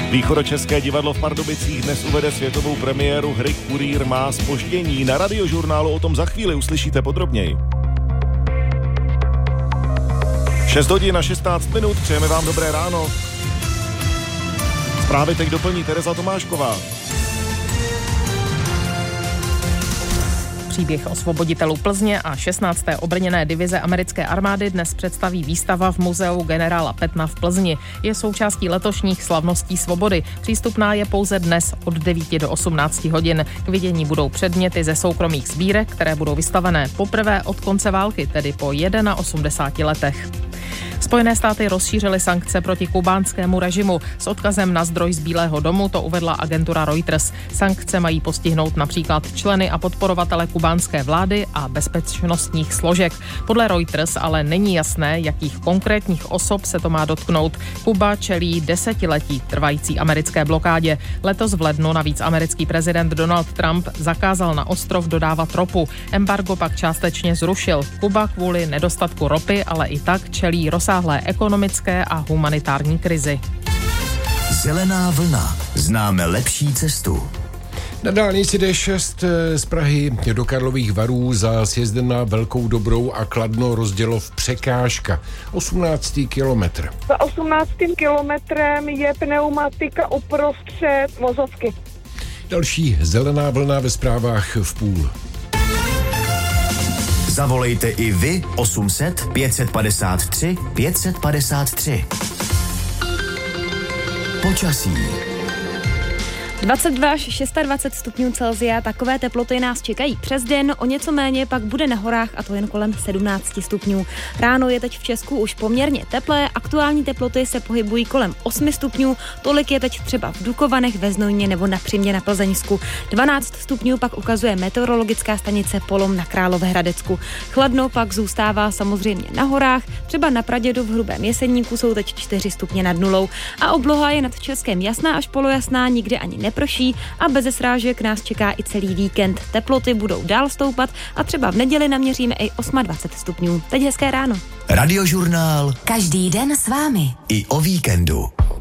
Východočeské divadlo v Pardubicích dnes uvede světovou premiéru hry Kurýr má zpoždění. Na Radiožurnálu o tom za chvíli uslyšíte podrobněji. 6 hodin a 16 minut, přejeme vám dobré ráno. Zprávy teď doplní Tereza Tomášková. Příběh osvoboditelů Plzně a 16. obrněné divize americké armády dnes představí výstava v muzeu generála Petna v Plzni. Je součástí letošních slavností svobody. Přístupná je pouze dnes od 9 do 18 hodin. K vidění budou předměty ze soukromých sbírek, které budou vystavené poprvé od konce války, tedy po 81 letech. Spojené státy rozšířily sankce proti kubánskému režimu. S odkazem na zdroj z Bílého domu to uvedla agentura Reuters. Sankce mají postihnout například členy a podporovatele kubánské vlády a bezpečnostních složek. Podle Reuters ale není jasné, jakých konkrétních osob se to má dotknout. Kuba čelí desetiletí trvající americké blokádě. Letos v lednu navíc americký prezident Donald Trump zakázal na ostrov dodávat ropu. Embargo pak částečně zrušil. Kuba kvůli nedostatku ropy ale i tak čelí rozsáhlé ekonomické a humanitární krizi. Zelená vlna. Známe lepší cestu. Na dálnici D6 z Prahy do Karlových Varů za sjezdem na Velkou Dobrou a Kladno Rozdělov překážka. 18. kilometr. Za 18. kilometrem je pneumatika uprostřed vozovky. Další zelená vlna ve zprávách v půl. Zavolejte i vy 800 553 553. Počasí. 22 až 26 stupňů Celsia, takové teploty nás čekají přes den, o něco méně pak bude na horách a to jen kolem 17 stupňů. Ráno je teď v Česku už poměrně teplé, aktuální teploty se pohybují kolem 8 stupňů, tolik je teď třeba v Dukovanech, ve Znojmě nebo na Přimě na Plzeňsku. 12 stupňů pak ukazuje meteorologická stanice Polom na Královéhradecku. Chladno pak zůstává samozřejmě na horách, třeba na Pradědu v Hrubém Jeseníku jsou teď 4 stupně nad nulou a obloha je nad Českem jasná až polojasná, nikde ani neprší a beze srážek nás čeká i celý víkend. Teploty budou dál stoupat a třeba v neděli naměříme i 28 stupňů. Teď hezké ráno. Radiožurnál. Každý den s vámi. I o víkendu.